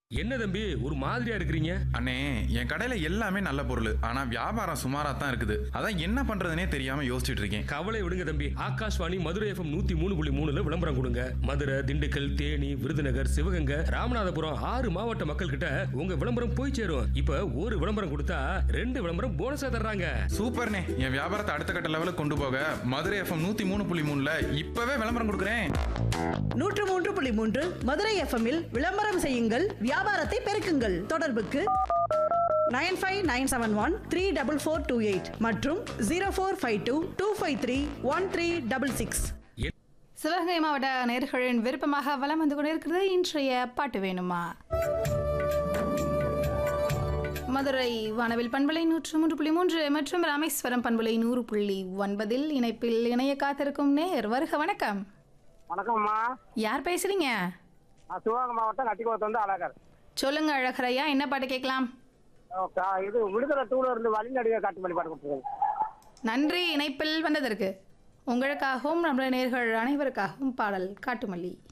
என்ன தம்பி ஒரு மாதிரியா இருக்கிறீங்க? அண்ணே, என் கடையில எல்லாமே நல்ல பொருள். ஆனா வியாபாரம் சுமாரா தான் இருக்குது. அதான் என்ன பண்றதுனே தெரியாம யோசிச்சுட்டு இருக்கேன். கவலை விடுங்க தம்பி. ஆகாஷ்வாணி மதுரை எஃப்எம் 103.3 விளம்பரம் கொடுங்க. மதுரை, திண்டுக்கல், தேனி, விருதுநகர், சிவகங்கை, ராமநாதபுரம் 6 மாவட்ட மக்கள் கிட்ட உங்க விளம்பரம் போய் சேரும். இப்ப ஒரு விளம்பரம் கொடுத்தா 2 விளம்பரம் போனஸா தர்றாங்க. சூப்பர்ண்ணே, என் வியாபாரத்தை அடுத்த கட்ட லெவலுக்கு கொண்டு போக மதுரை எஃப்எம் 103.3ல இப்பவே விளம்பரம் கொடுக்குறேன். 103.3 மதுரை எஃப்எம்மில் விளம்பரம் செய்யுங்கள், வியாபாரத்தை பெருக்குங்கள். தொடர்புக்கு 9597134428 மற்றும் 0452253136. சிவகங்கை மாவட்ட நேயர்களின் விருப்பமாக வலம் வந்து கொண்டிருக்கிறது இன்றைய பாட்டு வேணுமா. மதுரை வானவில் பண்பலை 103.3 மற்றும் ராமேஸ்வரம் பண்பலை 100.9 இணைப்பில் இணைய காத்திருக்கும் நேயர் வருக. வணக்கம். வணக்கம்மா. யார் பேசுறீங்க? நான் சிவகங்கை மாவட்டம் கட்டிக்குளத்து வந்து அழகர். சொல்லுங்க அழகரையா, என்ன பாட்டு கேட்கலாம்? இது விடுதலை டூல இருந்து வழிநடிகை காட்டுமணி பாட்டு கொடுத்துருங்க. நன்றி இணைப்பில் வந்ததற்கு. உங்களுக்காகவும் நம்முடைய நேயர்கள் அனைவருக்காகவும் பாடல் காட்டுமல்லி.